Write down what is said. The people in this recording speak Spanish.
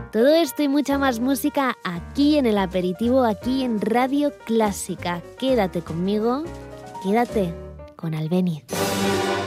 Todo esto y mucha más música aquí en el aperitivo, aquí en Radio Clásica. Quédate conmigo, quédate con Albéniz.